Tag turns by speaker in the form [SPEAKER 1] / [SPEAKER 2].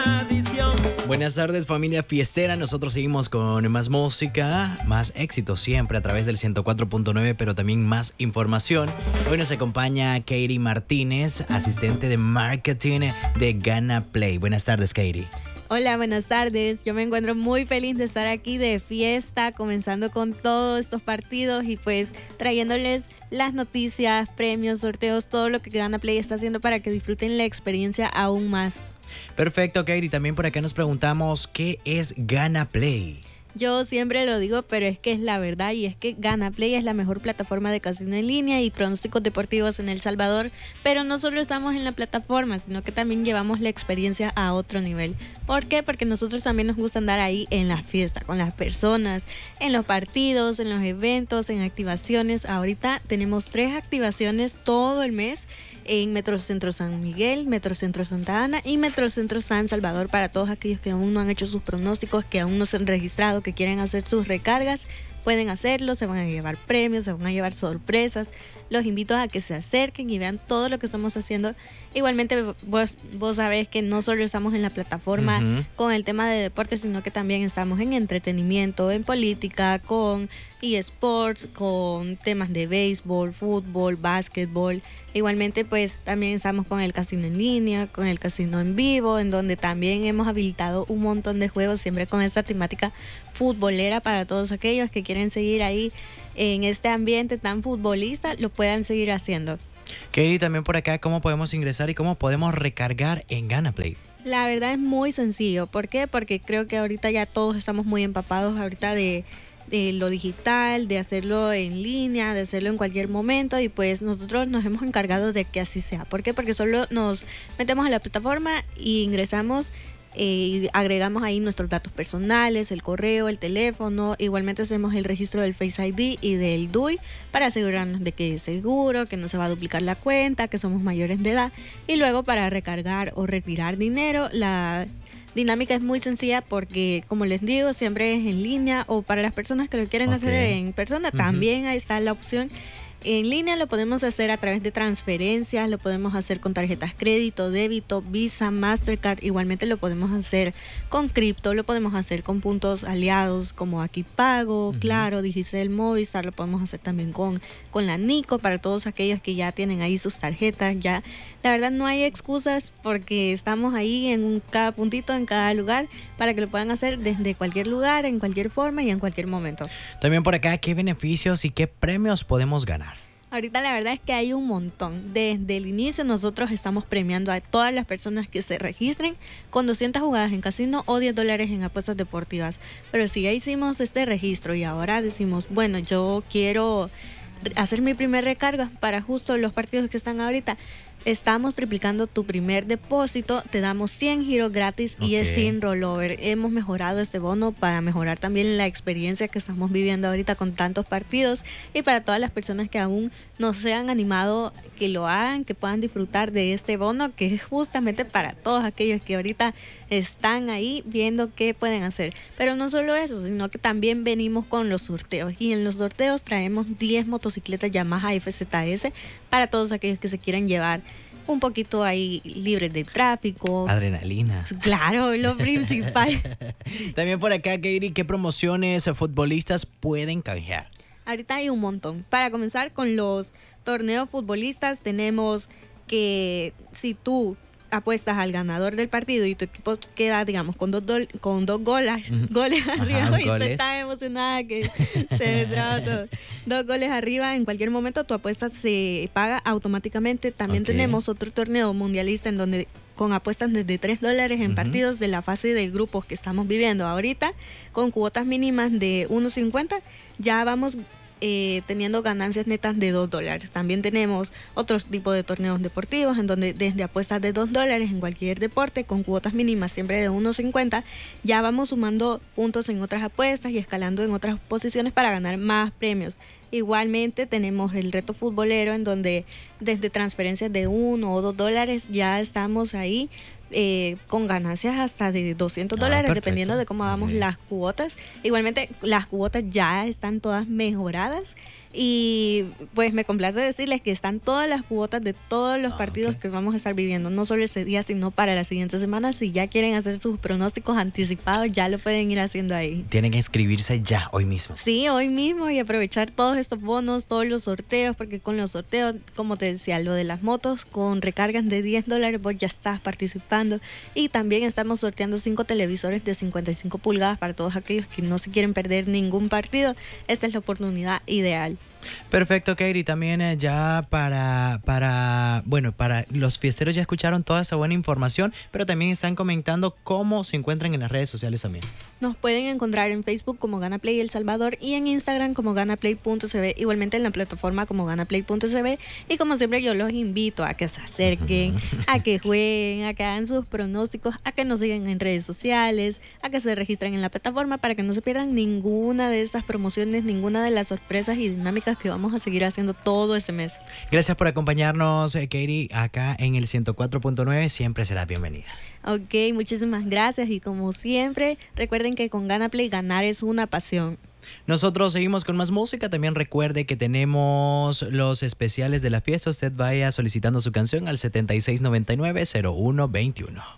[SPEAKER 1] tradición.
[SPEAKER 2] Buenas tardes, familia fiestera. Nosotros seguimos con más música, más éxito siempre a través del 104.9, pero también más información. Hoy nos acompaña Katie Martínez, asistente de marketing de Gana Play. Buenas tardes, Katie.
[SPEAKER 3] Hola, buenas tardes. Yo me encuentro muy feliz de estar aquí de fiesta, comenzando con todos estos partidos y pues trayéndoles las noticias, premios, sorteos, todo lo que Gana Play está haciendo para que disfruten la experiencia aún más.
[SPEAKER 2] Perfecto, Katie. También por acá nos preguntamos, ¿qué es Gana Play?
[SPEAKER 3] Yo siempre lo digo, pero es que es la verdad y es que Gana Play es la mejor plataforma de casino en línea y pronósticos deportivos en El Salvador, pero no solo estamos en la plataforma, sino que también llevamos la experiencia a otro nivel. ¿Por qué? Porque nosotros también nos gusta andar ahí en la fiesta, con las personas, en los partidos, en los eventos, en activaciones. Ahorita tenemos 3 activaciones todo el mes en Metrocentro San Miguel, Metrocentro Santa Ana y Metrocentro San Salvador para todos aquellos que aún no han hecho sus pronósticos, que aún no se han registrado, que quieren hacer sus recargas. Pueden hacerlo, se van a llevar premios, se van a llevar sorpresas. Los invito a que se acerquen y vean todo lo que estamos haciendo. Igualmente vos sabés que no solo estamos en la plataforma con el tema de deportes, sino que también estamos en entretenimiento, en política, con eSports, con temas de béisbol, fútbol, básquetbol. Igualmente pues también estamos con el casino en línea, con el casino en vivo, en donde también hemos habilitado un montón de juegos, siempre con esta temática futbolera para todos aquellos que quieren seguir ahí en este ambiente tan futbolista, lo puedan seguir haciendo.
[SPEAKER 2] Katie, también por acá, ¿cómo podemos ingresar y cómo podemos recargar en Gana Play?
[SPEAKER 3] La verdad es muy sencillo. ¿Por qué? Porque creo que ahorita ya todos estamos muy empapados ahorita de lo digital, de hacerlo en línea, de hacerlo en cualquier momento y pues nosotros nos hemos encargado de que así sea. ¿Por qué? Porque solo nos metemos a la plataforma y ingresamos y agregamos ahí nuestros datos personales, el correo, el teléfono. Igualmente hacemos el registro del Face ID y del DUI para asegurarnos de que es seguro, que no se va a duplicar la cuenta, que somos mayores de edad. Y luego para recargar o retirar dinero, la dinámica es muy sencilla porque, como les digo, siempre es en línea o para las personas que lo quieren hacer en persona, también ahí está la opción. En línea lo podemos hacer a través de transferencias, lo podemos hacer con tarjetas crédito, débito, Visa, Mastercard. Igualmente lo podemos hacer con cripto, lo podemos hacer con puntos aliados como Aquí Pago, Claro, Digicel, Movistar. Lo podemos hacer también con la Nico para todos aquellos que ya tienen ahí sus tarjetas. Ya, la verdad no hay excusas porque estamos ahí en cada puntito, en cada lugar, para que lo puedan hacer desde cualquier lugar, en cualquier forma y en cualquier momento.
[SPEAKER 2] También por acá, ¿qué beneficios y qué premios podemos ganar?
[SPEAKER 3] Ahorita la verdad es que hay un montón. Desde el inicio nosotros estamos premiando a todas las personas que se registren con 200 jugadas en casino o $10 en apuestas deportivas. Pero si ya hicimos este registro y ahora decimos, bueno, yo quiero hacer mi primer recarga para justo los partidos que están ahorita, estamos triplicando tu primer depósito, te damos 100 giros gratis y es sin rollover. Hemos mejorado este bono para mejorar también la experiencia que estamos viviendo ahorita con tantos partidos y para todas las personas que aún no se han animado, que lo hagan, que puedan disfrutar de este bono que es justamente para todos aquellos que ahorita están ahí viendo qué pueden hacer. Pero no solo eso, sino que también venimos con los sorteos y en los sorteos traemos 10 motocicletas Yamaha FZS para todos aquellos que se quieran llevar un poquito ahí libres de tráfico.
[SPEAKER 2] Adrenalina.
[SPEAKER 3] Claro, lo principal.
[SPEAKER 2] También por acá, Katie, ¿qué promociones futbolistas pueden canjear?
[SPEAKER 3] Ahorita hay un montón. Para comenzar con los torneos futbolistas, tenemos que si tú apuestas al ganador del partido y tu equipo queda, digamos, con dos goles arriba, y estoy tan emocionada que se me traba todo. 2 goles arriba, en cualquier momento tu apuesta se paga automáticamente. También tenemos otro torneo mundialista en donde con apuestas desde $3 en partidos de la fase de grupos que estamos viviendo ahorita, con cuotas mínimas de 1.50, ya vamos teniendo ganancias netas de $2. También tenemos otros tipos de torneos deportivos en donde desde apuestas de $2 en cualquier deporte con cuotas mínimas siempre de 1.50 ya vamos sumando puntos en otras apuestas y escalando en otras posiciones para ganar más premios. Igualmente tenemos el reto futbolero en donde desde transferencias de $1 o $2 ya estamos ahí con ganancias hasta de $200 dependiendo de cómo hagamos las cuotas. Igualmente las cuotas ya están todas mejoradas Y pues me complace decirles que están todas las cuotas de todos los partidos que vamos a estar viviendo, no solo ese día, sino para la siguiente semana. Si ya quieren hacer sus pronósticos anticipados, ya lo pueden ir haciendo ahí.
[SPEAKER 2] Tienen que inscribirse ya, hoy mismo.
[SPEAKER 3] Sí, hoy mismo, y aprovechar todos estos bonos, todos los sorteos, porque con los sorteos, como te decía, lo de las motos, con recargas de $10, vos ya estás participando. Y también estamos sorteando 5 televisores de 55 pulgadas para todos aquellos que no se quieren perder ningún partido. Esta es la oportunidad ideal.
[SPEAKER 2] Perfecto, Katie. También ya para los fiesteros ya escucharon toda esa buena información, pero también están comentando cómo se encuentran en las redes sociales también.
[SPEAKER 3] Nos pueden encontrar en Facebook como GanaPlay El Salvador y en Instagram como ganaplay.cb, igualmente en la plataforma como ganaplay.cb. Y como siempre yo los invito a que se acerquen, a que jueguen, a que hagan sus pronósticos, a que nos sigan en redes sociales, a que se registren en la plataforma para que no se pierdan ninguna de esas promociones, ninguna de las sorpresas y dinámicas que vamos a seguir haciendo todo ese mes.
[SPEAKER 2] Gracias por acompañarnos, Katie, acá en el 104.9. Siempre serás bienvenida.
[SPEAKER 3] Ok, muchísimas gracias, y como siempre, recuerden que con GanaPlay ganar es una pasión.
[SPEAKER 2] Nosotros seguimos con más música. También recuerde que tenemos los especiales de la fiesta. Usted vaya solicitando su canción al 7699-0121.